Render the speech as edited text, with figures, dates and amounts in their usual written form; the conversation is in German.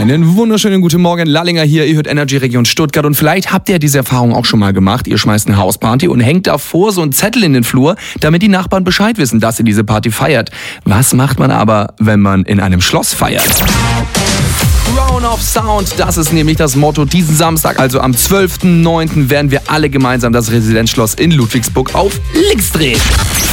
Einen wunderschönen guten Morgen, Lallinger hier, ihr hört Energy Region Stuttgart und vielleicht habt ihr diese Erfahrung auch schon mal gemacht. Ihr schmeißt eine Hausparty und hängt davor so einen Zettel in den Flur, damit die Nachbarn Bescheid wissen, dass ihr diese Party feiert. Was macht man aber, wenn man in einem Schloss feiert? Crown of Sound, das ist nämlich das Motto. Diesen Samstag, also am 12.09. werden wir alle gemeinsam das Residenzschloss in Ludwigsburg auf links drehen.